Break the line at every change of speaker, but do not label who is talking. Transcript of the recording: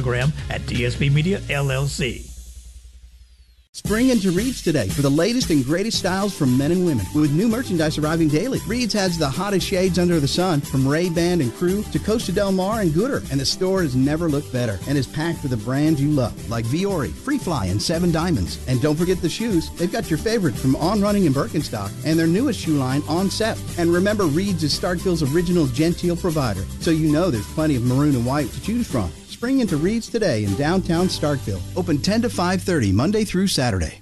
Instagram at DSB Media LLC.
Spring into Reed's today for the latest and greatest styles from men and women. With new merchandise arriving daily, Reed's has the hottest shades under the sun, from Ray-Ban and Crew to Costa Del Mar and Gooder. And the store has never looked better and is packed with the brands you love, like Viore, Free Fly, and Seven Diamonds. And don't forget the shoes. They've got your favorites from On Running and Birkenstock and their newest shoe line, On Set. And remember, Reed's is Starkville's original genteel provider, so you know there's plenty of maroon and white to choose from. Spring into Reed's today in downtown Starkville. Open 10 to 5:30 Monday through Saturday.